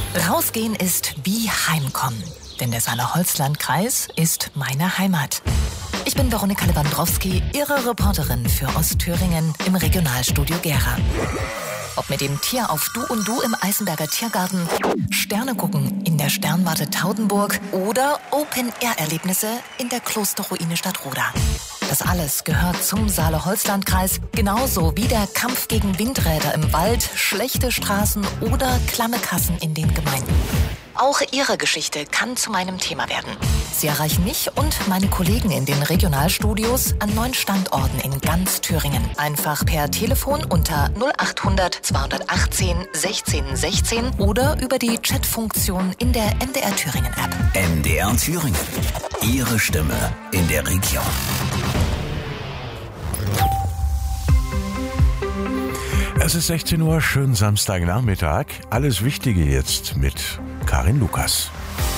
Rausgehen ist wie Heimkommen, denn der Saale-Holzland-Kreis ist meine Heimat. Ich bin Veronika Lewandowski, Ihre Reporterin für Ostthüringen im Regionalstudio Gera. Ob mit dem Tier auf Du und Du im Eisenberger Tiergarten, Sterne gucken in der Sternwarte Taudenburg oder Open-Air-Erlebnisse in der Klosterruine Stadtroda. Das alles gehört zum Saale-Holzland-Kreis, genauso wie der Kampf gegen Windräder im Wald, schlechte Straßen oder klamme Kassen in den Gemeinden. Auch Ihre Geschichte kann zu meinem Thema werden. Sie erreichen mich und meine Kollegen in den Regionalstudios an 9 Standorten in ganz Thüringen. Einfach per Telefon unter 0800 218 16 16 oder über die Chatfunktion in der MDR Thüringen App. MDR Thüringen. Ihre Stimme in der Region. Es ist 16 Uhr, schönen Samstagnachmittag. Alles Wichtige jetzt mit Karin Lukas.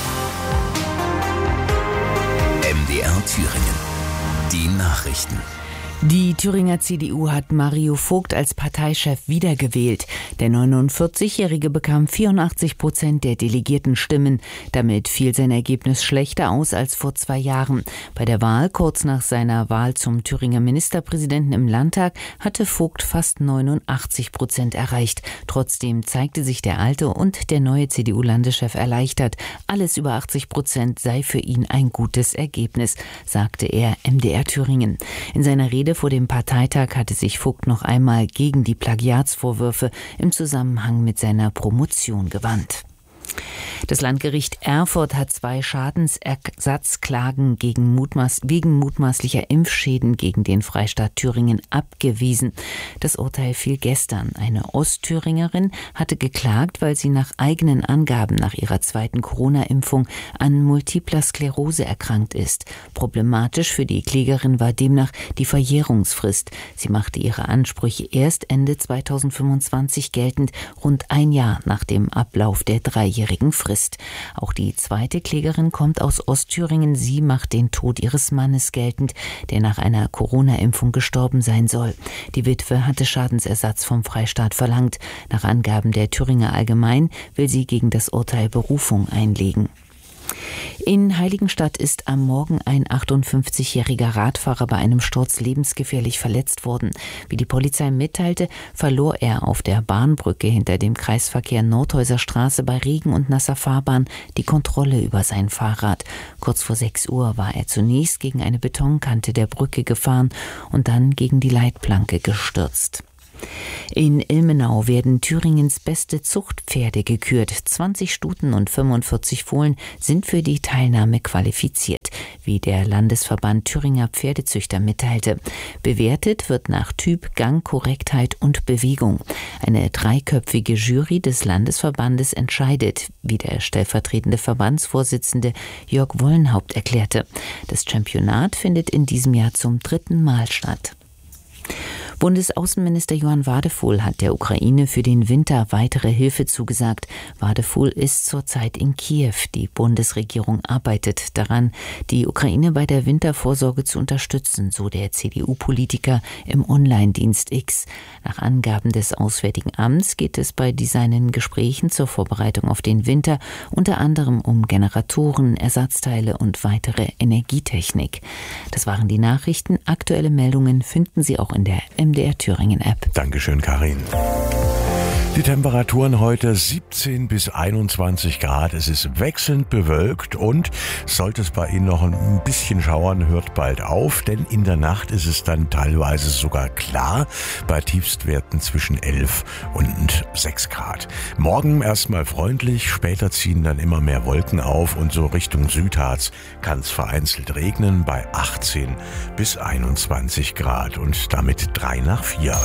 MDR Thüringen. Die Nachrichten. Die Thüringer CDU hat Mario Vogt als Parteichef wiedergewählt. Der 49-Jährige bekam 84% der delegierten Stimmen. Damit fiel sein Ergebnis schlechter aus als vor 2 Jahren. Bei der Wahl kurz nach seiner Wahl zum Thüringer Ministerpräsidenten im Landtag hatte Vogt fast 89% erreicht. Trotzdem zeigte sich der alte und der neue CDU-Landeschef erleichtert. Alles über 80% sei für ihn ein gutes Ergebnis, sagte er MDR Thüringen. In seiner Rede vor dem Parteitag hatte sich Vogt noch einmal gegen die Plagiatsvorwürfe im Zusammenhang mit seiner Promotion gewandt. Das Landgericht Erfurt hat 2 Schadensersatzklagen wegen mutmaßlicher Impfschäden gegen den Freistaat Thüringen abgewiesen. Das Urteil fiel gestern. Eine Ostthüringerin hatte geklagt, weil sie nach eigenen Angaben nach ihrer 2. Corona-Impfung an Multipler Sklerose erkrankt ist. Problematisch für die Klägerin war demnach die Verjährungsfrist. Sie machte ihre Ansprüche erst Ende 2025 geltend, rund ein Jahr nach dem Ablauf der 3-jährigen Frist. Auch die zweite Klägerin kommt aus Ostthüringen. Sie macht den Tod ihres Mannes geltend, der nach einer Corona-Impfung gestorben sein soll. Die Witwe hatte Schadensersatz vom Freistaat verlangt. Nach Angaben der Thüringer Allgemein will sie gegen das Urteil Berufung einlegen. In Heiligenstadt ist am Morgen ein 58-jähriger Radfahrer bei einem Sturz lebensgefährlich verletzt worden. Wie die Polizei mitteilte, verlor er auf der Bahnbrücke hinter dem Kreisverkehr Nordhäuser Straße bei Regen und nasser Fahrbahn die Kontrolle über sein Fahrrad. Kurz vor 6 Uhr war er zunächst gegen eine Betonkante der Brücke gefahren und dann gegen die Leitplanke gestürzt. In Ilmenau werden Thüringens beste Zuchtpferde gekürt. 20 Stuten und 45 Fohlen sind für die Teilnahme qualifiziert, wie der Landesverband Thüringer Pferdezüchter mitteilte. Bewertet wird nach Typ, Gang, Korrektheit und Bewegung. Eine 3-köpfige Jury des Landesverbandes entscheidet, wie der stellvertretende Verbandsvorsitzende Jörg Wollenhaupt erklärte. Das Championat findet in diesem Jahr zum 3. Mal statt. Bundesaußenminister Johann Wadephul hat der Ukraine für den Winter weitere Hilfe zugesagt. Wadephul ist zurzeit in Kiew. Die Bundesregierung arbeitet daran, die Ukraine bei der Wintervorsorge zu unterstützen, so der CDU-Politiker im Online-Dienst X. Nach Angaben des Auswärtigen Amts geht es bei seinen Gesprächen zur Vorbereitung auf den Winter unter anderem um Generatoren, Ersatzteile und weitere Energietechnik. Das waren die Nachrichten. Aktuelle Meldungen finden Sie auch in der MDR Thüringen App. Dankeschön, Karin. Die Temperaturen heute 17 bis 21 Grad. Es ist wechselnd bewölkt und sollte es bei Ihnen noch ein bisschen schauern, hört bald auf, denn in der Nacht ist es dann teilweise sogar klar bei Tiefstwerten zwischen 11 und 6 Grad. Morgen erstmal freundlich, später ziehen dann immer mehr Wolken auf und so Richtung Südharz kann es vereinzelt regnen bei 18 bis 21 Grad und damit 3 nach 4.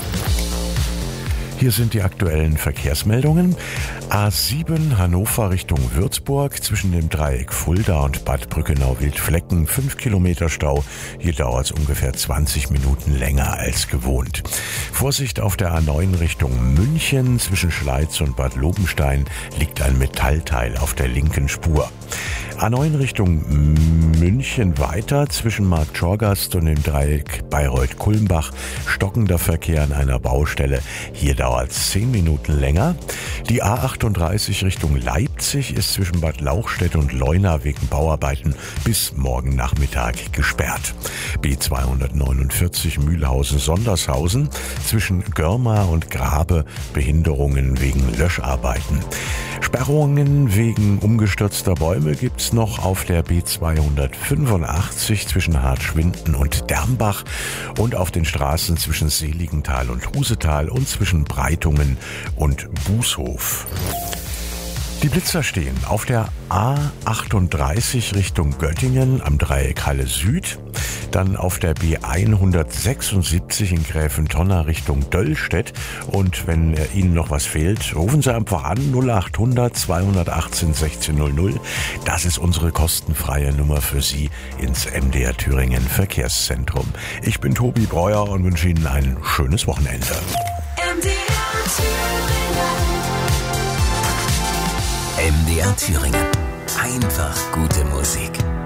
Hier sind die aktuellen Verkehrsmeldungen. A7 Hannover Richtung Würzburg zwischen dem Dreieck Fulda und Bad Brückenau-Wildflecken 5 Kilometer Stau. Hier dauert es ungefähr 20 Minuten länger als gewohnt. Vorsicht auf der A9 Richtung München zwischen Schleiz und Bad Lobenstein liegt ein Metallteil auf der linken Spur. A9 Richtung München weiter zwischen Markt Schorgast und dem Dreieck Bayreuth-Kulmbach stockender Verkehr an einer Baustelle. Hier dauert es 10 Minuten länger. Die A38 Richtung Leipzig ist zwischen Bad Lauchstädt und Leuna wegen Bauarbeiten bis morgen Nachmittag gesperrt. B249 Mühlhausen-Sondershausen zwischen Görma und Grabe Behinderungen wegen Löscharbeiten. Sperrungen wegen umgestürzter Bäume gibt's noch auf der B285 zwischen Hartschwinden und Dermbach und auf den Straßen zwischen Seligenthal und Husetal und zwischen Breitungen und Bußhof. Die Blitzer stehen auf der A38 Richtung Göttingen am Dreieck Halle Süd, dann auf der B176 in Gräfentonna Richtung Döllstedt und wenn Ihnen noch was fehlt, rufen Sie einfach an 0800 218 1600. Das ist unsere kostenfreie Nummer für Sie ins MDR Thüringen Verkehrszentrum. Ich bin Tobi Breuer und wünsche Ihnen ein schönes Wochenende. MDR Thüringen. Einfach gute Musik.